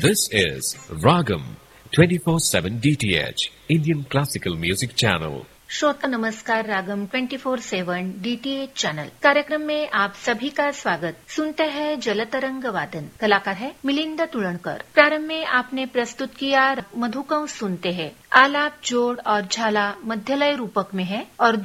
This is Ragam 24/7 DTH Indian Classical Music Channel. श्रोता नमस्कार, रागम 24/7 DTH channel कार्यक्रम में आप सभी का स्वागत। सुनते हैं जलतरंग वादन, कलाकार है मिलिंद तुळणकर। प्रारंभ में आपने प्रस्तुत किया मधुकंस सुनते हैं। आलाप, जोड़ और झाला मध्यलय रूपक में है और